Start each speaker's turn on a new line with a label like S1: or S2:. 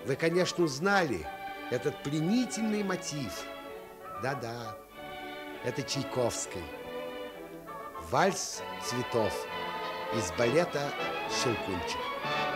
S1: Вы, конечно, узнали этот пленительный мотив. Да-да, это Чайковский. Вальс цветов из балета «Щелкунчик».